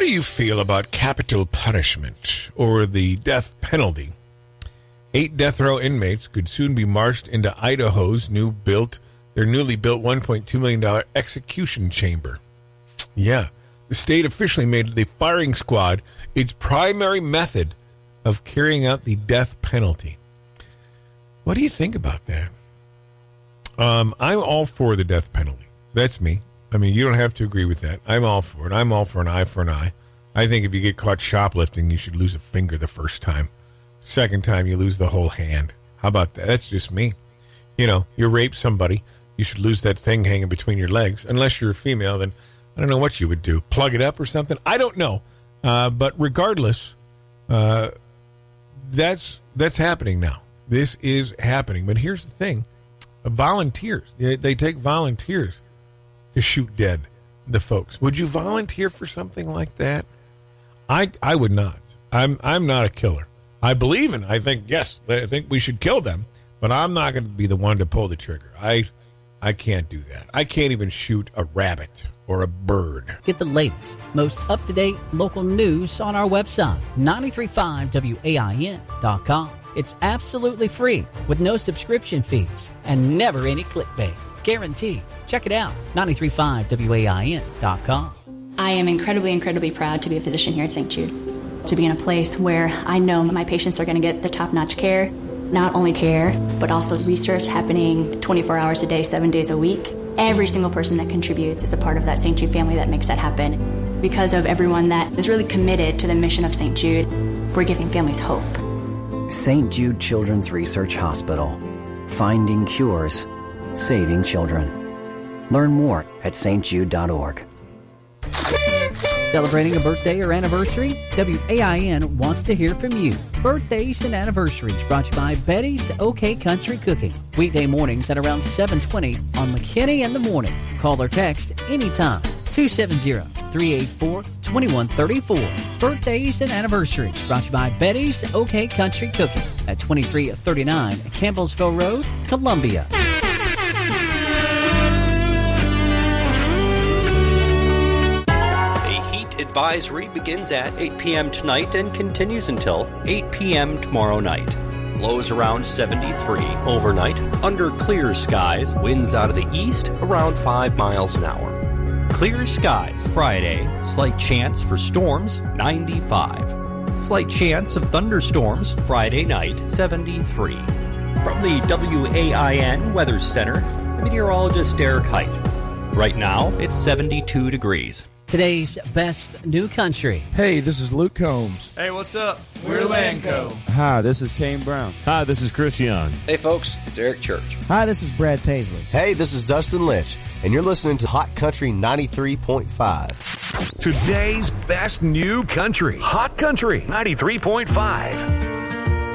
do you feel about capital punishment or the death penalty? 8 death row inmates could soon be marched into Idaho's newly built $1.2 million execution chamber. Yeah. The state officially made the firing squad its primary method of carrying out the death penalty. What do you think about that? I'm all for the death penalty. That's me. I mean, you don't have to agree with that. I'm all for it. I'm all for an eye for an eye. I think if you get caught shoplifting, you should lose a finger the first time. Second time, you lose the whole hand. How about that? That's just me. You know, you rape somebody, you should lose that thing hanging between your legs. Unless you're a female, then I don't know what you would do. Plug it up or something? I don't know. But regardless, that's happening now. This is happening. But here's the thing. Volunteers. They take volunteers to shoot dead the folks. Would you volunteer for something like that? I would not. I'm not a killer. I think we should kill them, but I'm not going to be the one to pull the trigger. I can't do that. I can't even shoot a rabbit or a bird. Get the latest, most up-to-date local news on our website, 935wain.com. It's absolutely free with no subscription fees and never any clickbait. Guaranteed. Check it out, 935wain.com. I am incredibly proud to be a physician here at St. Jude, to be in a place where I know my patients are going to get the top-notch care, not only care, but also research happening 24 hours a day, 7 days a week. Every single person that contributes is a part of that St. Jude family that makes that happen. Because of everyone that is really committed to the mission of St. Jude, we're giving families hope. St. Jude Children's Research Hospital. Finding cures. Saving children. Learn more at stjude.org. Celebrating a birthday or anniversary? WAIN wants to hear from you. Birthdays and anniversaries brought to you by Betty's OK Country Cooking. Weekday mornings at around 7:20 on McKinney in the Morning. Call or text anytime. 270-384-2134. Birthdays and anniversaries brought to you by Betty's OK Country Cooking at 2339 Campbellsville Road, Columbia. Advisory begins at 8 p.m. tonight and continues until 8 p.m. tomorrow night. Lows around 73 overnight, under clear skies, winds out of the east around 5 miles an hour. Clear skies Friday, slight chance for storms 95. Slight chance of thunderstorms Friday night 73. From the WAIN Weather Center, meteorologist Derek Height. Right now, it's 72 degrees. Today's best new country. Hey, this is Luke Combs. Hey, what's up? We're Lanco. Hi, this is Kane Brown. Hi, this is Chris Young. Hey, folks, it's Eric Church. Hi, this is Brad Paisley. Hey, this is Dustin Lynch, and you're listening to Hot Country 93.5. Today's best new country. Hot Country 93.5.